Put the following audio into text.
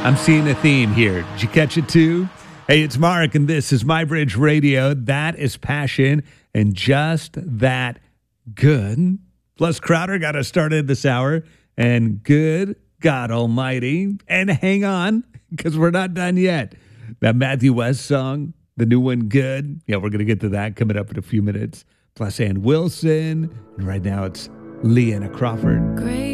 I'm seeing a theme here. Did you catch it too? Hey, it's Mark, and this is My Bridge Radio. That is passion, and just that good. Plus, Crowder got us started this hour, and good God Almighty. And hang on, because we're not done yet. That Matthew West song, the new one, Good. Yeah, we're going to get to that coming up in a few minutes. Plus, Ann Wilson. And right now, it's Leanna Crawford. Great.